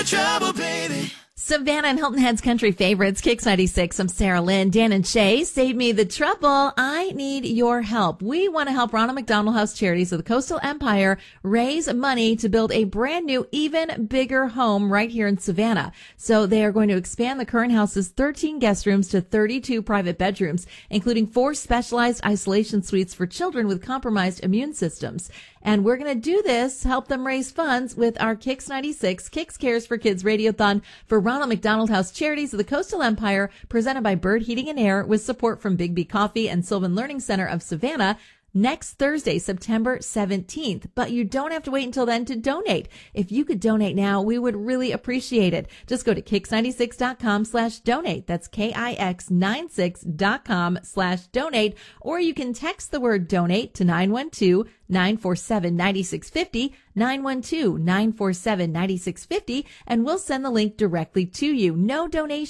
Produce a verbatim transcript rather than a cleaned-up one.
Trouble, baby. Savannah and Hilton Head's country favorites, Kicks ninety-six. I'm Sarah Lynn. Dan and Shay, save me the trouble. I need your help. We want to help Ronald McDonald House Charities of the Coastal Empire raise money to build a brand new, even bigger home right here in Savannah. So they are going to expand the current house's thirteen guest rooms to thirty-two private bedrooms, including four specialized isolation suites for children with compromised immune systems. And we're going to do this, help them raise funds with our Kicks ninety-six, Kicks Cares for Kids Radiothon for Ronald McDonald House Charities of the Coastal Empire, presented by Bird Heating and Air with support from Big B Coffee and Sylvan Learning Center of Savannah, next Thursday, September seventeenth. But you don't have to wait until then to donate. If you could donate now, we would really appreciate it. Just go to kix ninety-six dot com slash donate. That's K I X ninety-six dot com slash donate. Or you can text the word donate to nine one two, nine four seven, nine six five zero, nine one two, nine four seven, nine six five zero, and we'll send the link directly to you. No donation